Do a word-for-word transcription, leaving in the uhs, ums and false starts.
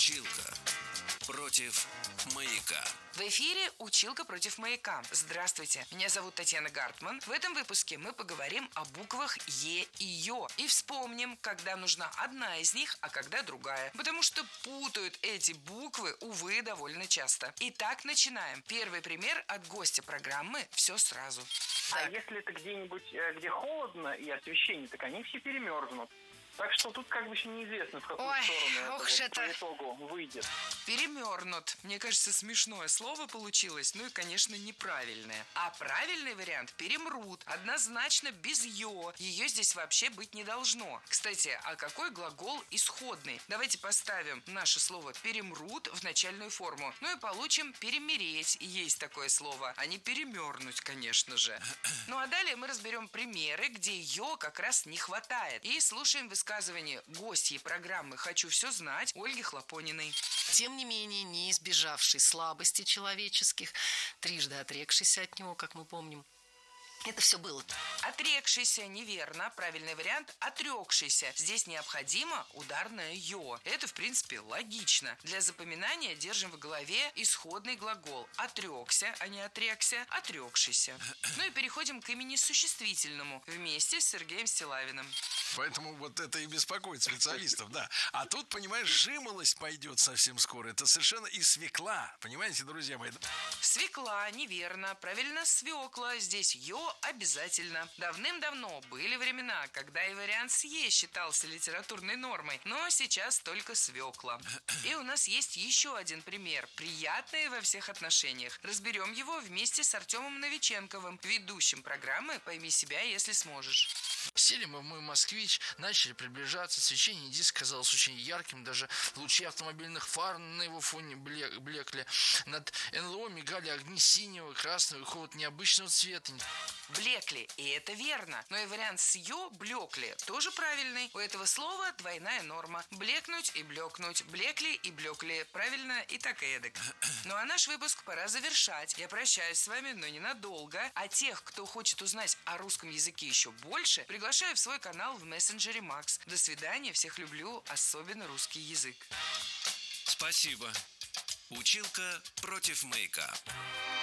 Училка против маяка. В эфире «Училка против маяка». Здравствуйте, меня зовут Татьяна Гартман. В этом выпуске мы поговорим о буквах Е и Ё. И вспомним, когда нужна одна из них, а когда другая. Потому что путают эти буквы, увы, довольно часто. Итак, начинаем. Первый пример от гостя программы «Все сразу». А Так. если это где-нибудь, где холодно и освещение, так они все перемерзнут. Так что тут как бы еще неизвестно, в какую Ой, сторону это, ох вот ж это. по итогу выйдет. Перемернут. Мне кажется, смешное слово получилось, ну и, конечно, неправильное. А правильный вариант – перемрут. Однозначно без «ё». Ее здесь вообще быть не должно. Кстати, а какой глагол исходный? Давайте поставим наше слово «перемрут» в начальную форму. Ну и получим «перемереть». Есть такое слово, а не «перемернуть», конечно же. Ну а далее мы разберем примеры, где «ё» как раз не хватает. И слушаем высказывание гостьей программы «Хочу все знать» Ольги Хлопониной. Тем не менее, не избежавший слабости человеческих, трижды отрекшийся от него, как мы помним. Это все было. Отрекшийся неверно. Правильный вариант – отрекшийся. Здесь необходимо ударное «ё». Это, в принципе, логично. Для запоминания держим в голове исходный глагол. Отрекся, а не отрекся, отрекшийся. Ну и переходим к имени существительному вместе с Сергеем Стилавиным. Поэтому вот это и беспокоит специалистов, да. А тут, понимаешь, жимолость пойдет совсем скоро. Это совершенно и свекла. Понимаете, друзья мои? Свекла неверно. Правильно, свекла. Здесь «ё» обязательно. Давным-давно были времена, когда и вариант с «е» считался литературной нормой, но сейчас только свекла. И у нас есть еще один пример, приятный во всех отношениях. Разберем его вместе с Артемом Новиченковым, ведущим программы «Пойми себя, если сможешь». Сели мы в мой москвич, начали приближаться. Свечение диска казалось очень ярким. Даже лучи автомобильных фар на его фоне блекли. Над эн эл о мигали огни синего, красного и какого-то необычного цвета. Блекли, и это верно. Но и вариант с «ё» блекли тоже правильный. У этого слова двойная норма. Блекнуть и блекнуть, блекли и блекли. Правильно и так и эдак. Ну а наш выпуск пора завершать. Я прощаюсь с вами, но ненадолго. А тех, кто хочет узнать о русском языке еще больше, приглашаю в свой канал в мессенджере Макс. До свидания, всех люблю, особенно русский язык. Спасибо. Училка против маяка.